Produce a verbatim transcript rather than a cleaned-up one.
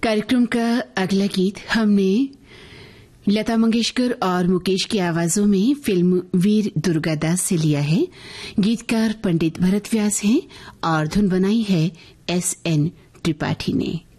कार्यक्रम का अगला गीत हमने लता मंगेशकर और मुकेश की आवाजों में फिल्म वीर दुर्गादास से लिया है। गीतकार पंडित भरत व्यास हैं और धुन बनाई है एस एन त्रिपाठी ने।